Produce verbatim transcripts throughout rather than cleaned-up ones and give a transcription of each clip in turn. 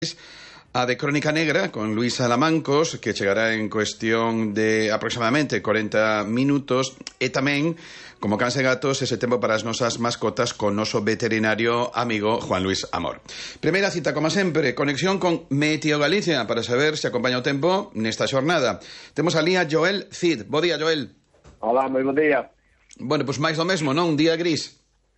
A de Crónica Negra con Luís Salamancos, que chegará en cuestión de aproximadamente corenta minutos, e tamén, como cans e gatos, ese tempo para as nosas mascotas con noso veterinario amigo Juan Luis Amor. Primeira cita, como sempre, conexión con Meteo Galicia para saber se acompaña o tempo nesta xornada. Temos ali a Joel Cid. Bo día, Joel. Hola, moi bo día. Bueno, pois máis do mesmo, non? Un día gris.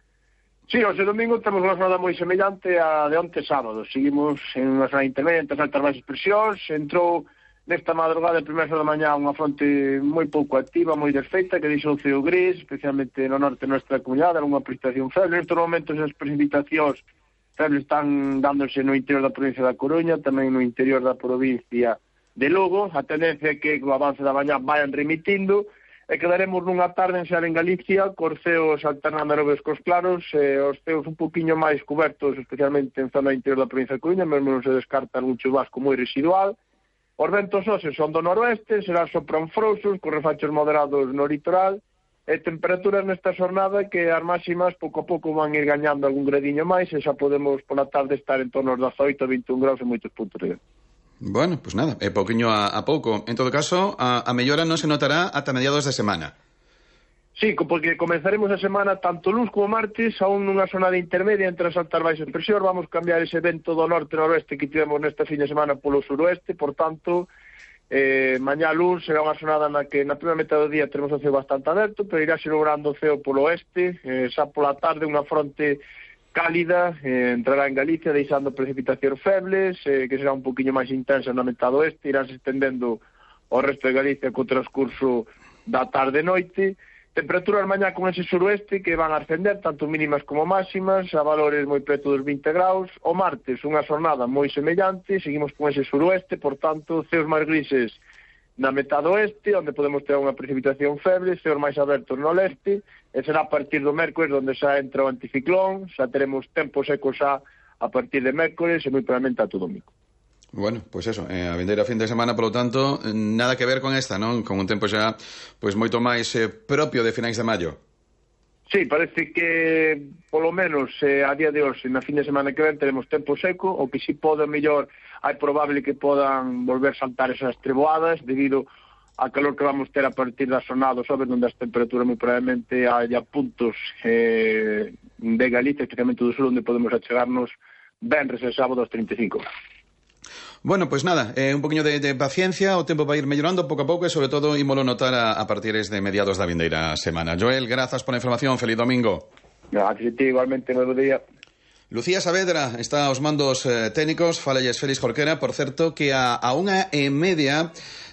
Sí, hoxe domingo temos unha jornada moi semellante a de onte sábado. Seguimos en unha zona intermedia entre as altas baixas presións. Entrou nesta madrugada de primeira da mañá unha fronte moi pouco activa, moi desfeita, que deixou o ceo gris, especialmente no norte da nosa comunidade, era unha precipitación feble. Nestes momentos as precipitacións febles están dándose no interior da provincia da Coruña, tamén no interior da provincia de Lugo. A tendencia é que o avance da mañá vayan remitindo, e quedaremos nunha tarde en xeral en Galicia, cos ceos alternando nubes cos claros, e os ceos un poquinho máis cobertos, especialmente en zona interior da provincia de Coruña, mesmo non se descarta un chubasco moi residual. Os ventos hoxe son do noroeste, serán sopran frouxos, con refachos moderados no litoral, e temperaturas nesta xornada que as máximas pouco a pouco van ir gañando algún gradiño máis, e xa podemos pola tarde estar en torno aos dezaoito a vinte e un graus en moitos puntos de vento. Bueno, pues nada, é pouquiño a, a pouco. En todo caso, a, a mellora non se notará ata mediados de semana. Sí, porque comenzaremos a semana tanto luns como martes, aún nunha zona de intermedia entre as altas baixas presións. Vamos cambiar ese vento do norte-noroeste que tivemos nesta fin de semana polo suroeste, por tanto, eh, mañá luns será unha sonada na que na primeira metade do día teremos o ceo bastante aberto, pero irá logrando o ceo polo oeste, eh, xa pola tarde unha fronte cálida, eh, entrará en Galicia deixando precipitacións febles, eh, que será un poquinho máis intensa na metade oeste, irán se estendendo ao resto de Galicia co transcurso da tarde e noite. Temperaturas mañá con ese suroeste que van a ascender, tanto mínimas como máximas, a valores moi preto dos vinte graus. O martes, unha xornada moi semellante, seguimos con ese suroeste, por tanto, ceos máis grises na metade oeste, onde podemos ter unha precipitación feble, ceos máis abertos no leste, e será a partir do mércores onde xa entra o anticiclón, xa teremos tempo seco xa a partir de mércores e moi probablemente a todo domingo. Bueno, pois pues eso, eh, a vindeira fin de semana, polo tanto, nada que ver con esta, non? Con un tempo xa, pois moito máis eh, propio de finais de maio. Sí, parece que, polo menos, eh, a día de hoxe, na fin de semana que ven, teremos tempo seco, o que si pode, mellor, hai probable que podan volver saltar esas treboadas, debido a calor que vamos ter a partir das jornadas, sobre onde as temperaturas moi probablemente haya puntos eh, de Galicia, especialmente do sur, onde podemos achegarnos venres e sábado aos trinta e cinco graus. Bueno, pois pues nada, eh, un poquinho de, de paciencia, o tempo vai ir mellorando pouco a pouco e, sobre todo, ímolo notar a, a partir de mediados da vindeira semana. Joel, grazas pola información, feliz domingo. Gracias a ti, igualmente, moi bo día. Lucía Saavedra está aos mandos eh, técnicos, falelles Félix Jorquera, por certo, que a, a unha e media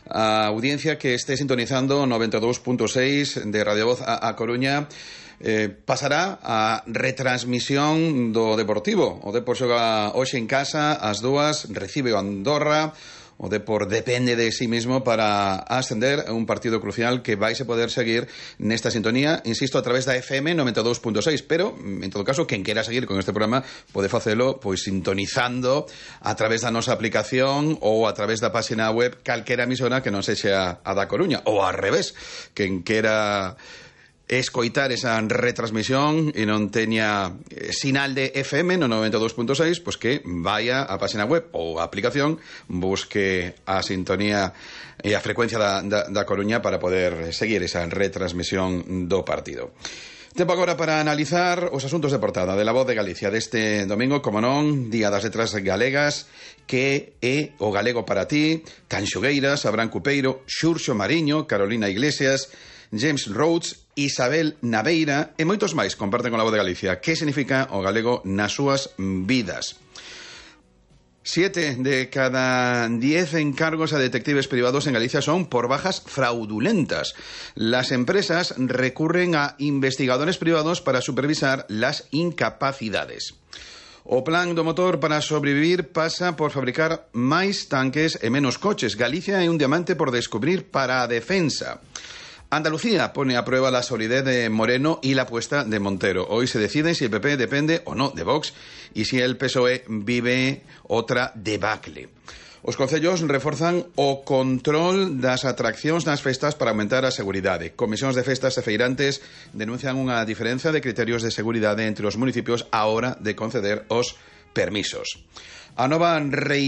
a audiencia que este sintonizando noventa e dous punto seis de Radio Voz a, a Coruña eh, pasará a retransmisión do Deportivo. O Depor xoga hoxe en casa, ás dúas, recibe o Andorra. O Depor depende de sí mismo para ascender a un partido crucial que vais a poder seguir nesta sintonía, insisto, a través da F M noventa e dous punto seis, pero, en todo caso, quen quera seguir con este programa pode facelo pois sintonizando a través da nosa aplicación ou a través da página web calquera emisora que non sexa a da Coruña, ou ao revés, quen quera escoitar esa retransmisión e non teña sinal de F M no noventa e dous punto seis, pois que vaya á página web ou a aplicación, busque a sintonía e a frecuencia da, da, da Coruña para poder seguir esa retransmisión do partido. Tempo agora para analizar os asuntos de portada de La Voz de Galicia deste domingo, como non, Día das Letras Galegas, que é o galego para ti, Tanxugueiras, Abraham Cupeiro, Xurxo Mariño, Carolina Iglesias, James Rhodes, Isabel Naveira e moitos máis comparten con La Voz de Galicia que significa o galego nas súas vidas. Siete de cada diez encargos a detectives privados en Galicia son por bajas fraudulentas. Las empresas recurren a investigadores privados para supervisar las incapacidades. O plan do motor para sobrevivir pasa por fabricar máis tanques e menos coches. Galicia é un diamante por descubrir para a defensa. Andalucía pone a prueba la solidez de Moreno y la apuesta de Montero. Hoy se decide si el P P depende o no de Vox y si el P S O E vive otra debacle. Os concellos reforzan o control das atraccións nas festas para aumentar a seguridade. Comisións de festas e feirantes denuncian unha diferenza de criterios de seguridade entre os municipios á hora de conceder os permisos. a nova rei